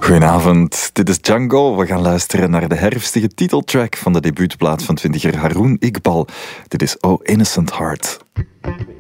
Goedenavond, dit is Django. We gaan luisteren naar de herfstige titeltrack van de debuutplaat van twintiger Haroon Iqbal. Dit is Oh Innocent Heart.